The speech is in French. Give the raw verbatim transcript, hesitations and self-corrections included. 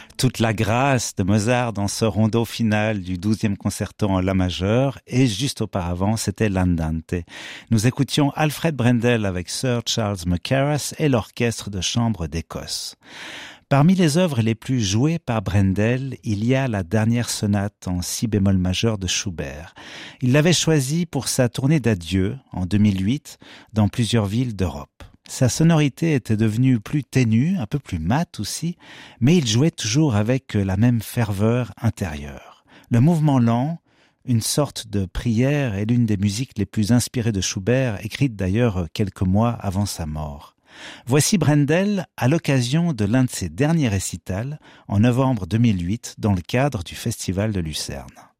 Toute la grâce de Mozart dans ce rondo final du douzième concerto en la majeur, et juste auparavant, c'était l'Andante. Nous écoutions Alfred Brendel avec Sir Charles Mackerras et l'orchestre de chambre d'Écosse. Parmi les œuvres les plus jouées par Brendel, il y a la dernière sonate en si bémol majeur de Schubert. Il l'avait choisie pour sa tournée d'adieu, en deux mille huit, dans plusieurs villes d'Europe. Sa sonorité était devenue plus ténue, un peu plus mate aussi, mais il jouait toujours avec la même ferveur intérieure. Le mouvement lent, une sorte de prière, est l'une des musiques les plus inspirées de Schubert, écrite d'ailleurs quelques mois avant sa mort. Voici Brendel à l'occasion de l'un de ses derniers récitals, en novembre deux mille huit, dans le cadre du Festival de Lucerne.